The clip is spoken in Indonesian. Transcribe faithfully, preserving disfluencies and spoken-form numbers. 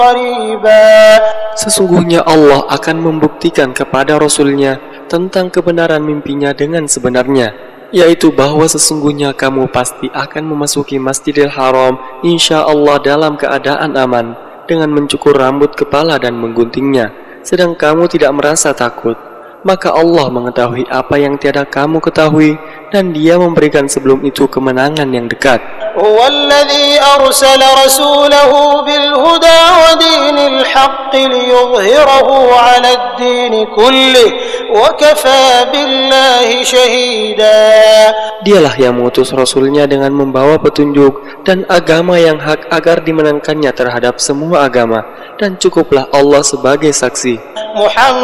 Sesungguhnya Allah akan membuktikan kepada Rasul-Nya tentang kebenaran mimpinya dengan sebenarnya, yaitu bahwa sesungguhnya kamu pasti akan memasuki Masjidil Haram insya Allah dalam keadaan aman, dengan mencukur rambut kepala dan mengguntingnya, sedang kamu tidak merasa takut. Maka Allah mengetahui apa yang tiada kamu ketahui, dan Dia memberikan sebelum itu kemenangan yang dekat. Huwallazi arsala rasulahu bil huda wa dinil haqq liyudhhirahu 'ala ad-din kullih wa kafa billahi shahida. Dialah yang mengutus Rasulnya dengan membawa petunjuk dan agama yang hak agar dimenangkannya terhadap semua agama, dan cukuplah Allah sebagai saksi. Muhammad